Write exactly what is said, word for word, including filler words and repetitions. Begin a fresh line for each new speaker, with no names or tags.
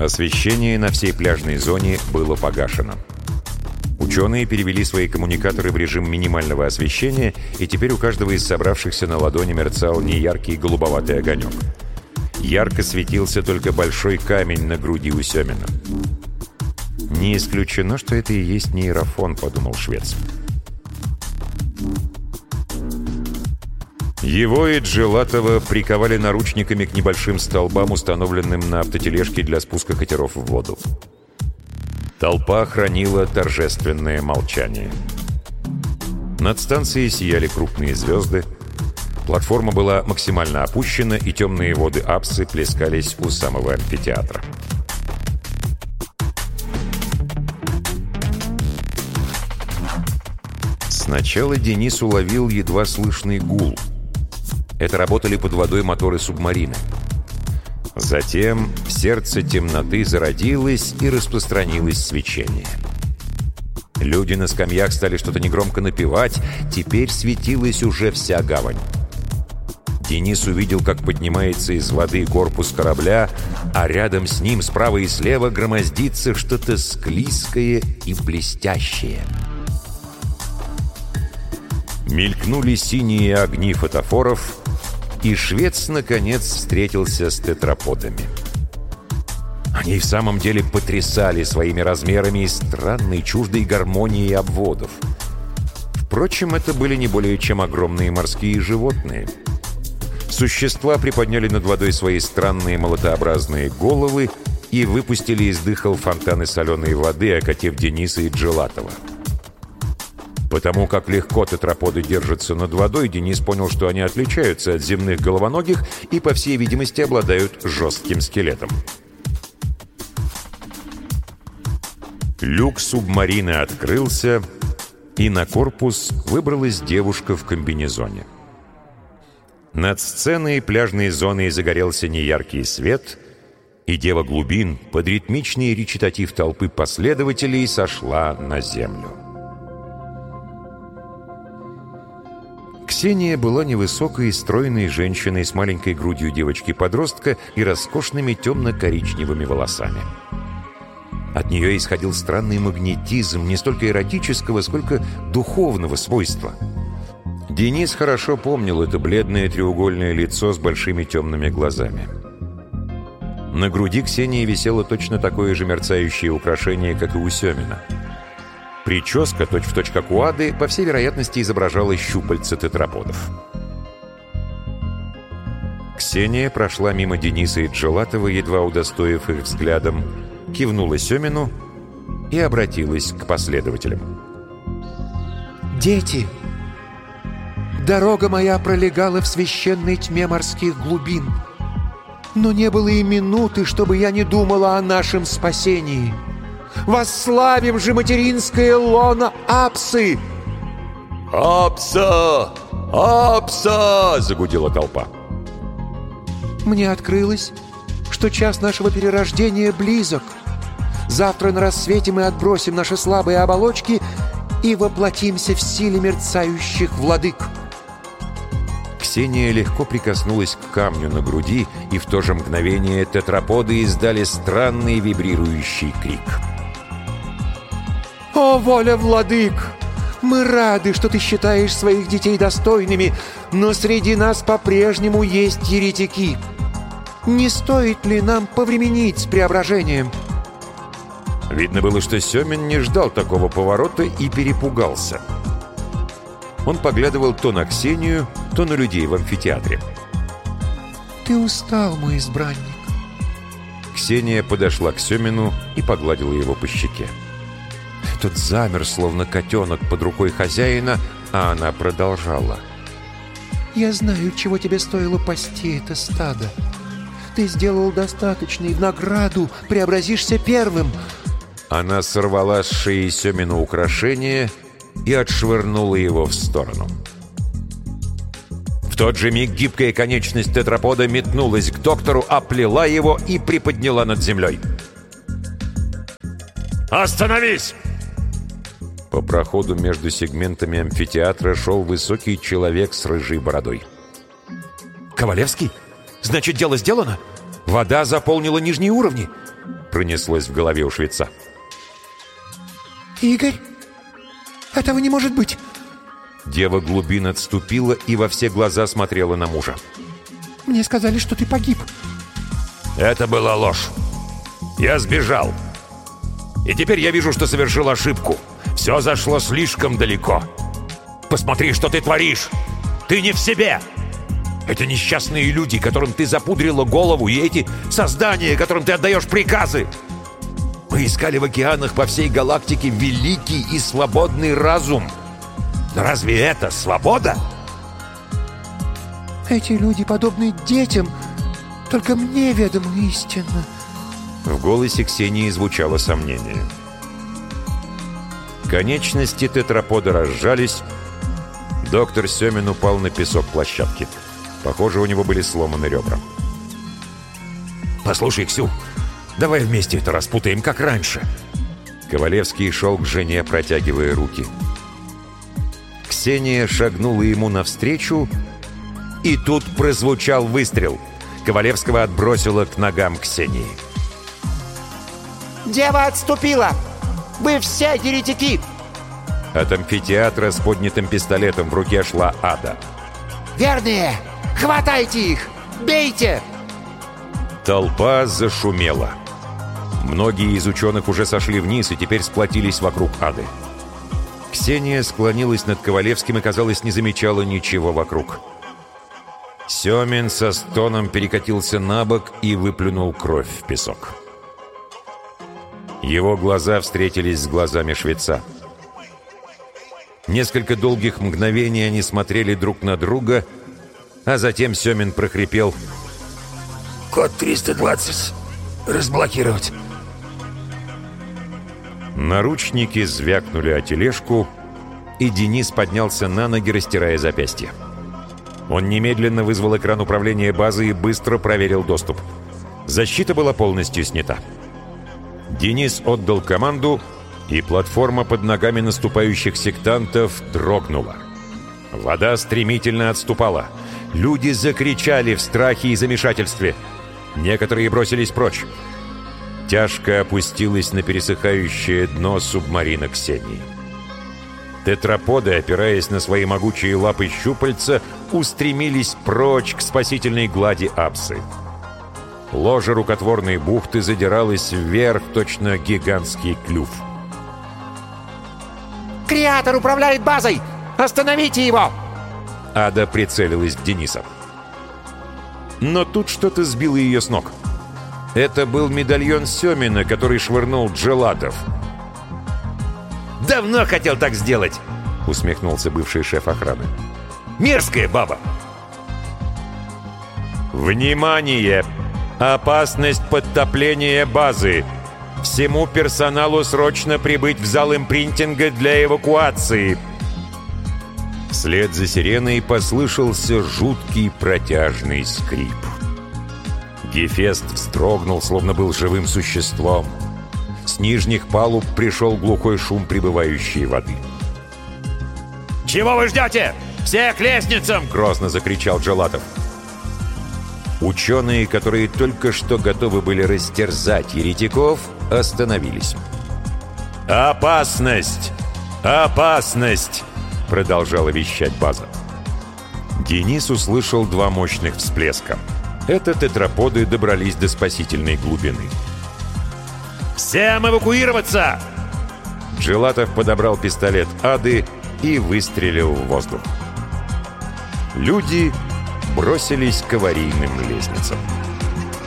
Освещение на всей пляжной зоне было погашено. Ученые перевели свои коммуникаторы в режим минимального освещения, и теперь у каждого из собравшихся на ладони мерцал неяркий голубоватый огонек. Ярко светился только большой камень на груди у Семина. «Не исключено, что это и есть нейрофон», — подумал швец. Его и Джелатова приковали наручниками к небольшим столбам, установленным на автотележке для спуска катеров в воду. Толпа хранила торжественное молчание. Над станцией сияли крупные звезды. Платформа была максимально опущена, и темные воды Апсы плескались у самого амфитеатра. Сначала Денис уловил едва слышный гул. Это работали под водой моторы субмарины. Затем в сердце темноты зародилось и распространилось свечение. Люди на скамьях стали что-то негромко напевать. Теперь светилась уже вся гавань. Денис увидел, как поднимается из воды корпус корабля, а рядом с ним справа и слева громоздится что-то склизкое и блестящее. Мелькнули синие огни фотофоров, и швец, наконец, встретился с тетраподами. Они в самом деле потрясали своими размерами и странной чуждой гармонией обводов. Впрочем, это были не более чем огромные морские животные. Существа приподняли над водой свои странные молотообразные головы и выпустили из дыхал фонтаны соленой воды, окатив Дениса и Джелатова. Потому как легко тетраподы держатся над водой, Денис понял, что они отличаются от земных головоногих и, по всей видимости, обладают жестким скелетом. Люк субмарины открылся, и на корпус выбралась девушка в комбинезоне. Над сценой пляжной зоной загорелся неяркий свет, и дева глубин под ритмичный речитатив толпы последователей сошла на землю. Ксения была невысокой и стройной женщиной с маленькой грудью девочки-подростка и роскошными темно-коричневыми волосами. От нее исходил странный магнетизм не столько эротического, сколько духовного свойства. Денис хорошо помнил это бледное треугольное лицо с большими темными глазами. На груди Ксении висело точно такое же мерцающее украшение, как и у Семина. Прическа, точь-в-точь как у Ады, по всей вероятности изображала щупальца тетраподов. Ксения прошла мимо Дениса и Джелатова, едва удостоив их взглядом, кивнула Семину и обратилась к последователям.
«Дети, дорога моя пролегала в священной тьме морских глубин, но не было и минуты, чтобы я не думала о нашем спасении. Восславим же материнское лоно Апсы!»
«Апса! Апса!» — загудела толпа.
«Мне открылось, что час нашего перерождения близок. Завтра на рассвете мы отбросим наши слабые оболочки и воплотимся в силе мерцающих владык».
Ксения легко прикоснулась к камню на груди, и в то же мгновение тетраподы издали странный вибрирующий крик.
«О, воля владык! Мы рады, что ты считаешь своих детей достойными, но среди нас по-прежнему есть еретики. Не стоит ли нам повременить с преображением?»
Видно было, что Семин не ждал такого поворота и перепугался. Он поглядывал то на Ксению, то на людей в амфитеатре.
«Ты устал, мой избранник».
Ксения подошла к Семину и погладила его по щеке. Тот замер, словно котенок под рукой хозяина, а она продолжала.
«Я знаю, чего тебе стоило пасти это стадо. Ты сделал достаточно, и в награду преобразишься первым».
Она сорвала с шеи Семина украшение и отшвырнула его в сторону. В тот же миг гибкая конечность тетрапода метнулась к доктору, оплела его и приподняла над землей. «Остановись!» По проходу между сегментами амфитеатра шел высокий человек с рыжей бородой.
«Ковалевский? Значит, дело сделано? Вода заполнила нижние уровни.
пронеслось в голове у швеца.
«Игорь, этого не может быть!»
Дева глубин отступила и во все глаза смотрела на мужа.
«Мне сказали, что ты погиб».
«Это была ложь. Я сбежал. И теперь я вижу, что совершил ошибку. Все зашло слишком далеко. Посмотри, что ты творишь! Ты не в себе! Это несчастные люди, которым ты запудрила голову, и эти создания, которым ты отдаешь приказы. Мы искали в океанах по всей галактике великий и свободный разум. Но разве это свобода?»
«Эти люди подобны детям, только мне ведома истина».
В голосе Ксении звучало сомнение. Конечности тетрапода разжались. Доктор Семин упал на песок площадки. Похоже, у него были сломаны ребра. «Послушай, Ксю, давай вместе это распутаем, как раньше». Ковалевский шел к жене, протягивая руки. Ксения шагнула ему навстречу, и тут прозвучал выстрел. Ковалевского отбросило к ногам Ксении.
«Дева отступила! Вы все еретики!»
От амфитеатра с поднятым пистолетом в руке шла Ада.
«Верные! Хватайте их! Бейте!»
Толпа зашумела. Многие из ученых уже сошли вниз и теперь сплотились вокруг Ады. Ксения склонилась над Ковалевским и, казалось, не замечала ничего вокруг. Семин со стоном перекатился на бок и выплюнул кровь в песок. Его глаза встретились с глазами швеца. Несколько долгих мгновений они смотрели друг на друга, а затем Семин прохрипел:
«Код триста двадцать. Разблокировать».
Наручники звякнули о тележку, и Денис поднялся на ноги, растирая запястье. Он немедленно вызвал экран управления базы и быстро проверил доступ. Защита была полностью снята. Денис отдал команду, и платформа под ногами наступающих сектантов дрогнула. Вода стремительно отступала. Люди закричали в страхе и замешательстве. Некоторые бросились прочь. Тяжко опустилась на пересыхающее дно субмарина Ксении. Тетраподы, опираясь на свои могучие лапы щупальца, устремились прочь к спасительной глади Апсы. Ложа рукотворной бухты задиралась вверх, точно гигантский клюв.
«Креатор управляет базой! Остановите его!»
Ада прицелилась в Дениса. Но тут что-то сбило ее с ног. Это был медальон Семина, который швырнул Джелатов. «Давно хотел так сделать!» — усмехнулся бывший шеф охраны. «Мерзкая баба!» «Внимание! Опасность подтопления базы! Всему персоналу срочно прибыть в зал импринтинга для эвакуации!» Вслед за сиреной послышался жуткий протяжный скрип. Гефест вздрогнул, словно был живым существом. С нижних палуб пришел глухой шум прибывающей воды. «Чего вы ждете? Все к лестницам!» — грозно закричал Джелатов. Ученые, которые только что готовы были растерзать еретиков, остановились. «Опасность! Опасность!» — продолжала вещать база. Денис услышал два мощных всплеска. Это тетраподы добрались до спасительной глубины. «Всем эвакуироваться!» Джелатов подобрал пистолет Ады и выстрелил в воздух. Люди бросились к аварийным лестницам.